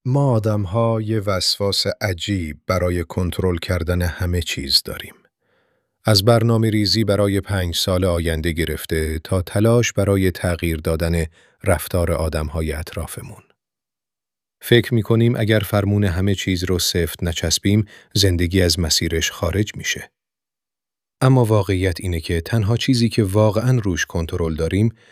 ما آدم‌ها یه وسواس عجیب برای کنترل کردن همه چیز داریم. از برنامه‌ریزی برای 5 سال آینده گرفته تا تلاش برای تغییر دادن رفتار آدم‌های اطرافمون. فکر می‌کنیم اگر فرمون همه چیز رو سفت نچسبیم، زندگی از مسیرش خارج میشه. اما واقعیت اینه که تنها چیزی که واقعاً روش کنترل داریم،